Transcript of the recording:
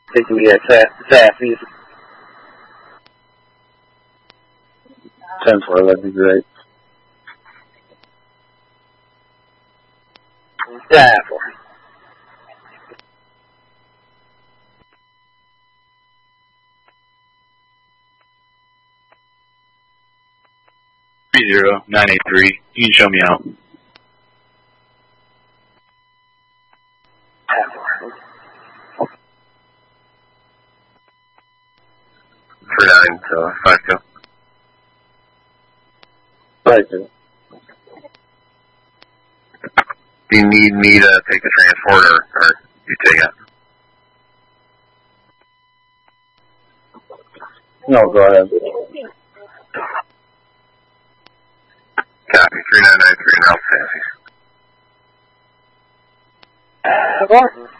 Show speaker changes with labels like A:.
A: Taking me at Sassy.
B: 10-4, that'd be great.
A: Yeah,
C: 30983. You can show me out.
D: 39 to 52.
B: 52.
D: Do you need me to take the transport or you take it?
B: No, go ahead.
D: Copy. 3993 now, Sassy.